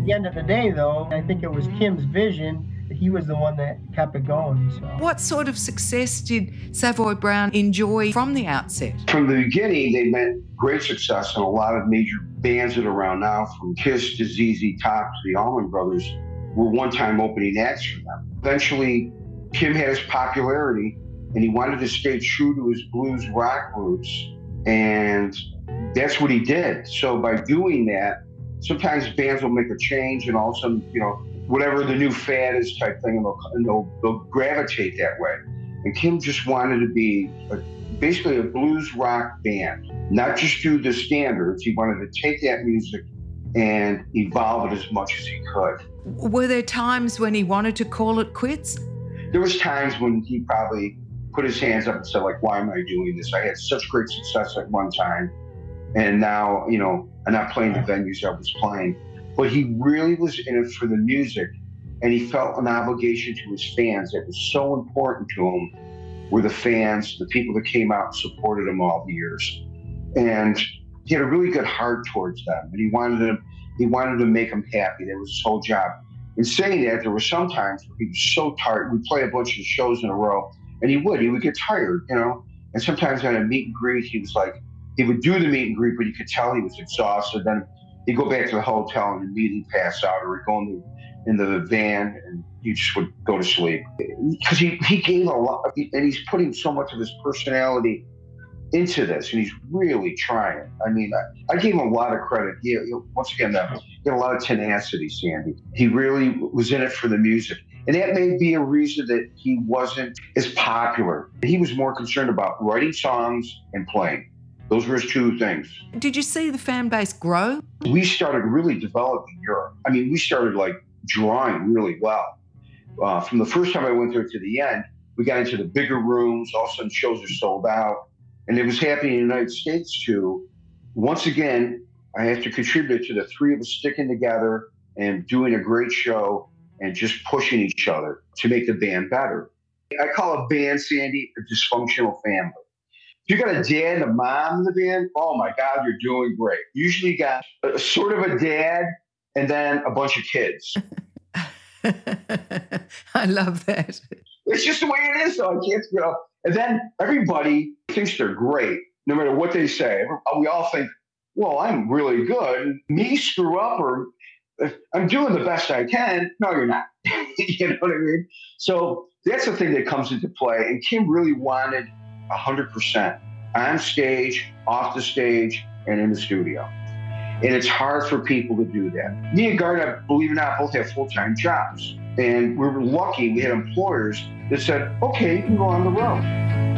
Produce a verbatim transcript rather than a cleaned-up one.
the end of the day, though, I think it was Kim's vision. He was the one that kept it going. So. What sort of success did Savoy Brown enjoy from the outset? From the beginning, they meant great success, and a lot of major bands that are around now, from Kiss to Z Z Top to the Allman Brothers, were one-time opening acts for them. Eventually, Kim had his popularity, and he wanted to stay true to his blues rock roots, and that's what he did. So by doing that, sometimes bands will make a change, and all of a sudden, you know, whatever the new fad is type thing, and they'll, and they'll, they'll gravitate that way. And Kim just wanted to be a, basically a blues rock band, not just do the standards. He wanted to take that music and evolve it as much as he could. Were there times when he wanted to call it quits? There was times when he probably put his hands up and said, like, why am I doing this? I had such great success at one time, and now, you know, I'm not playing the venues I was playing. But he really was in it for the music, and he felt an obligation to his fans that was so important to him, were the fans, the people that came out and supported him all the years. And he had a really good heart towards them, and he wanted to, he wanted to make them happy. That was his whole job. In saying that, there were some times where he was so tired. We'd play a bunch of shows in a row, and he would, he would get tired, you know? And sometimes at a meet and greet, he was like, he would do the meet and greet, but you could tell he was exhausted. Then he'd go back to the hotel and immediately pass out, or he'd go in the, in the van and he just would go to sleep. Because he, he gave a lot, and he's putting so much of his personality into this, and he's really trying. I mean, I, I gave him a lot of credit. He, he, once again, uh, he had a lot of tenacity, Sandy. He really was in it for the music. And that may be a reason that he wasn't as popular. He was more concerned about writing songs and playing. Those were his two things. Did you see the fan base grow? We started really developing Europe. I mean, we started like drawing really well. Uh, from the first time I went there to the end, we got into the bigger rooms. All of a sudden, shows are sold out. And it was happening in the United States too. Once again, I have to contribute to the three of us sticking together and doing a great show and just pushing each other to make the band better. I call a band, Sandy, a dysfunctional family. If you got a dad and a mom in the band, oh my God, you're doing great. Usually you got a, sort of a dad and then a bunch of kids. I love that. It's just the way it is, though. I can't, you know. And then everybody thinks they're great, no matter what they say. We all think, well, I'm really good. Me screw up, or I'm doing the best I can. No, you're not. You know what I mean? So that's the thing that comes into play. And Kim really wanted one hundred percent on stage, off the stage, and in the studio. And it's hard for people to do that. Me and Garnet, believe it or not, both have full-time jobs. And we were lucky we had employers that said, okay, you can go on the road.